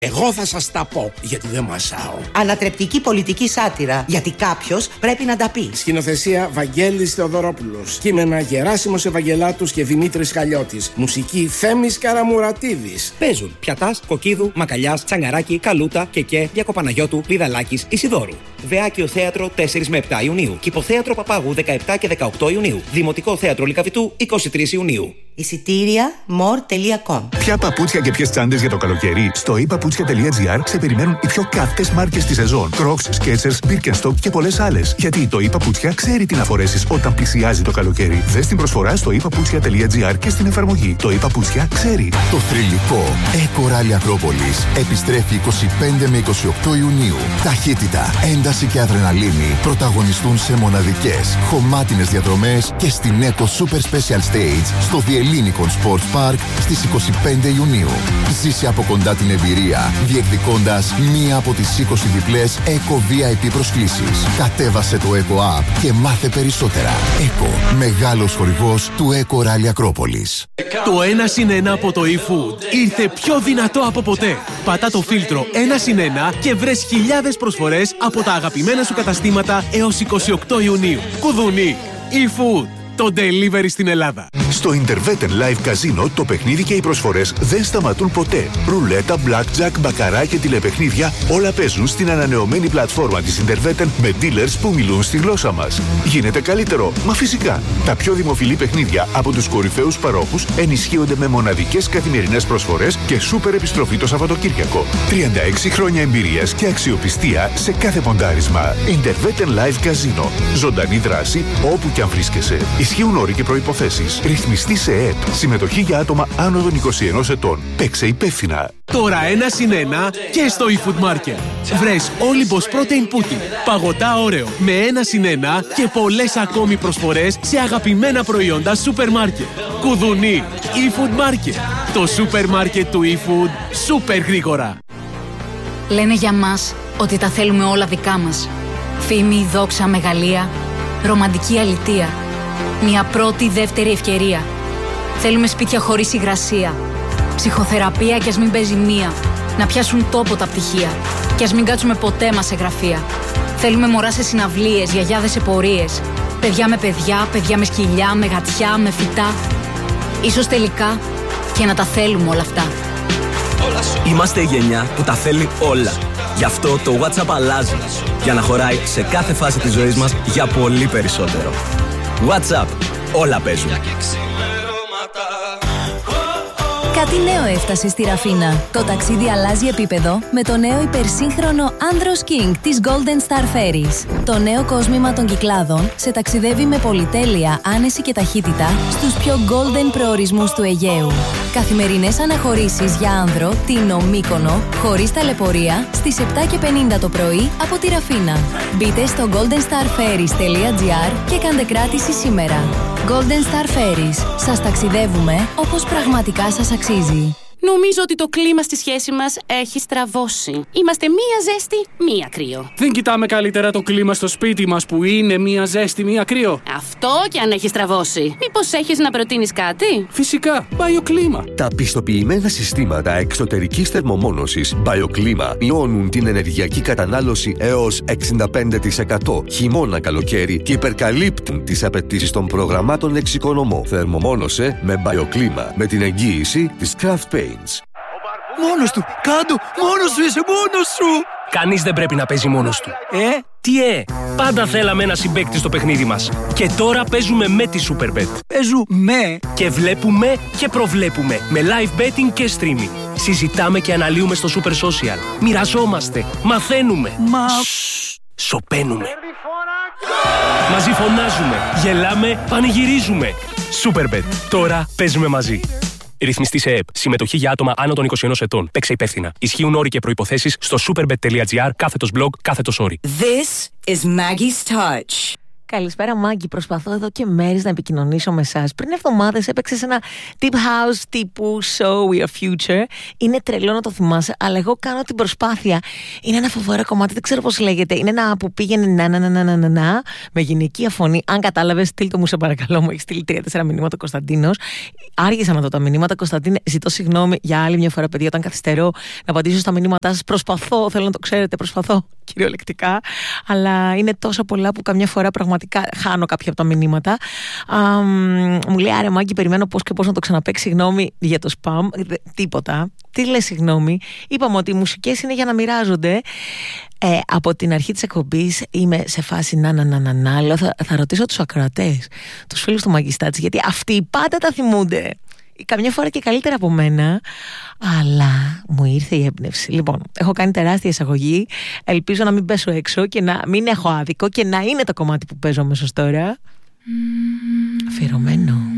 Εγώ θα σας τα πω, γιατί δεν μασάω. Ανατρεπτική πολιτική σάτυρα, γιατί κάποιος πρέπει να τα πει. Σκηνοθεσία Βαγγέλης Θεοδωρόπουλος. Κείμενα Γεράσιμος Ευαγγελάτους και Δημήτρης Χαλιώτης. Μουσική Θέμης Καραμουρατίδης. Παίζουν Πιατάς, Κοκκίδου, Μακαλιάς, Τσαγκαράκη, Καλούτα, Κεκέ, Διακοπαναγιώτου, Λιδαλάκης, Ισιδώρου. Βεάκιο Θέατρο 4 με 7 Ιουνίου. Κηποθέατρο Παπάγου 17 και 18 Ιουνίου. Δημοτικό Θέατρο Λυκαβητού 23 Ιουνίου. Εισιτήρια more.com. Ποια παπούτσια και ποιες τσάντες για το καλοκαίρι? Στο epaputsια.gr σε περιμένουν οι πιο κάθετες μάρκες της σεζόν. Crocs, Skechers, Birkenstock και πολλές άλλες. Γιατί το ePaputsια ξέρει τι να φορέσεις όταν πλησιάζει το καλοκαίρι. Δες την προσφορά στο epaputsya.gr και στην εφαρμογή. Το ePaputsια ξέρει. Το θρυλικό Eco Rally Ακρόπολης επιστρέφει 25 με 28 Ιουνίου. Ταχύτητα, ένταση και αδρεναλίνη πρωταγωνιστούν σε μοναδικές, χωμάτινες διαδρομές και στην Eco Super Special Stage στο Διελλήνικον Sports Park στις 25 Ιουνίου. Ζήσε από κοντά την εμπειρία, διεκδικώντας μία από τις 20 διπλές Eco VIP προσκλήσεις. Κατέβασε το Eco App και μάθε περισσότερα. Eco, μεγάλος χορηγός του Eco Rally Ακρόπολης. Το 1+1 από το eFood ήρθε πιο δυνατό από ποτέ. Πατά το φίλτρο 1+1 και βρες χιλιάδες προσφορές από τα αγαπημένα σου καταστήματα έως 28 Ιουνίου. Κουδούνι, eFood. Το delivery στην Ελλάδα. Στο Interveten Live Casino το παιχνίδι και οι προσφορές δεν σταματούν ποτέ. Ρουλέτα, blackjack, μπακαρά και τηλεπαιχνίδια όλα παίζουν στην ανανεωμένη πλατφόρμα της Interveten με dealers που μιλούν στη γλώσσα μας. Γίνεται καλύτερο, μα φυσικά. Τα πιο δημοφιλή παιχνίδια από τους κορυφαίους παρόχους ενισχύονται με μοναδικές καθημερινές προσφορές και σούπερ επιστροφή το Σαββατοκύριακο. 36 χρόνια εμπειρίας και αξιοπιστία σε κάθε ποντάρισμα. Interveten Live Casino. Ζωντανή δράση όπου κι αν βρίσκεσαι. Ισχύουν όροι και προϋποθέσεις. Ρυθμιστή σε ΕΕΠ. Συμμετοχή για άτομα άνω των 21 ετών. Παίξε υπεύθυνα. Τώρα 1+1 και στο eFood Market. Βρες Olympus Protein Pudding. Παγωτά όρεο με 1+1 και πολλές ακόμη προσφορές σε αγαπημένα προϊόντα σούπερ μάρκετ. Κουδουνί. eFood Market. Το σούπερ μάρκετ του eFood σούπερ γρήγορα. Λένε για μας ότι τα θέλουμε όλα δικά μας. Φήμη, δόξα, μεγαλεία, ρομαντική αλητεία. Μια πρώτη, δεύτερη ευκαιρία. Θέλουμε σπίτια χωρίς υγρασία. Ψυχοθεραπεία κι ας μην παίζει μία. Να πιάσουν τόπο τα πτυχία. Κι ας μην κάτσουμε ποτέ μας σε γραφεία. Θέλουμε μωρά σε συναυλίες, γιαγιάδες σε πορείες. Παιδιά με παιδιά, παιδιά με σκυλιά, με γατιά, με φυτά. Ίσως τελικά και να τα θέλουμε όλα αυτά. Είμαστε η γενιά που τα θέλει όλα. Γι' αυτό το WhatsApp αλλάζει. Για να χωράει σε κάθε φάση της ζωής μας για πολύ περισσότερο. WhatsApp. Όλα παίζουν. Κάτι νέο έφτασε στη Ραφίνα. Το ταξίδι αλλάζει επίπεδο με το νέο υπερσύγχρονο Andros King της Golden Star Ferries. Το νέο κόσμημα των Κυκλάδων σε ταξιδεύει με πολυτέλεια, άνεση και ταχύτητα στους πιο golden προορισμούς του Αιγαίου. Καθημερινές αναχωρήσεις για άνδρο, Τίνο, Μύκονο, χωρίς ταλαιπωρία, στις 7:50 το πρωί από τη Ραφίνα. Μπείτε στο goldenstarferries.gr και κάντε κράτηση σήμερα. Golden Star Ferries. Σας ταξιδεύουμε όπως πραγματικά σας αξίζει. Νομίζω ότι το κλίμα στη σχέση μας έχει στραβώσει. Είμαστε μία ζέστη, μία κρύο. Δεν κοιτάμε καλύτερα το κλίμα στο σπίτι μας που είναι μία ζέστη, μία κρύο? Αυτό κι αν έχει στραβώσει. Μήπως έχεις να προτείνεις κάτι? Φυσικά, BioClima. Τα πιστοποιημένα συστήματα εξωτερικής θερμομόνωσης BioClima μειώνουν την ενεργειακή κατανάλωση έως 65% χειμώνα-καλοκαίρι και υπερκαλύπτουν τις απαιτήσεις των προγραμμάτων εξοικονομώ. Θερμομόνωσε με BioClima με την εγγύηση της Craft Paints. Μόνος του! Κάντο! Μόνος σου είσαι! Μόνος σου! Κανείς δεν πρέπει να παίζει μόνος του. Τι πάντα θέλαμε ένα συμπαίκτη στο παιχνίδι μας. Και τώρα παίζουμε με τη Superbet. Παίζουμε! Και βλέπουμε και προβλέπουμε. Με live betting και streaming. Συζητάμε και αναλύουμε στο Super Social. Μοιραζόμαστε. Μαθαίνουμε. Σωπαίνουμε. Μαζί φωνάζουμε. Γελάμε. Πανηγυρίζουμε. Superbet. Τώρα παίζουμε μαζί. Ρυθμιστή σε ΕΕΠ. Συμμετοχή για άτομα άνω των 21 ετών. Παίξε υπεύθυνα. Ισχύουν όροι και προϋποθέσεις στο superbet.gr /blog/όροι. This is Maggie's Touch. Καλησπέρα, Μάγκη. Προσπαθώ εδώ και μέρες να επικοινωνήσω με εσάς. Πριν εβδομάδες έπαιξε σε ένα deep house τύπου Show We Are Future. Είναι τρελό να το θυμάσαι, αλλά εγώ κάνω την προσπάθεια. Είναι ένα φοβερό κομμάτι, δεν ξέρω πώς λέγεται. Είναι ένα που πήγαινε να με γυναικεία φωνή. Αν κατάλαβες, στείλ το μου, σε παρακαλώ. Μου έχει στείλει 3-4 μηνύματα ο Κωνσταντίνος. Άργησα να δω τα μηνύματα. Κωνσταντίνε, ζητώ συγγνώμη για άλλη μια φορά, παιδιά, όταν καθυστερώ να απαντήσω στα μηνύματά σας. Προσπαθώ, θέλω να το ξέρετε, προσπαθώ κυριολεκτικά. Αλλά είναι τόσα πολλά που καμιά φορά πραγματικά χάνω κάποια από τα μηνύματα. Μου λέει, άρε Μάγκη, περιμένω πώς και πώς να το ξαναπαίξει. Συγγνώμη για το spam. Τίποτα. Τι λες συγγνώμη? Είπαμε ότι οι μουσικές είναι για να μοιράζονται. Από την αρχή της εκπομπής είμαι σε φάση να. Λέω, θα ρωτήσω τους ακροατές, τους φίλους του Μαγκιστάτς, γιατί αυτοί πάντα τα θυμούνται. Καμιά φορά και καλύτερα από μένα. Αλλά μου ήρθε η έμπνευση. Λοιπόν, έχω κάνει τεράστια εισαγωγή. Ελπίζω να μην πέσω έξω και να μην έχω άδικο και να είναι το κομμάτι που παίζω αμέσως τώρα αφιερωμένο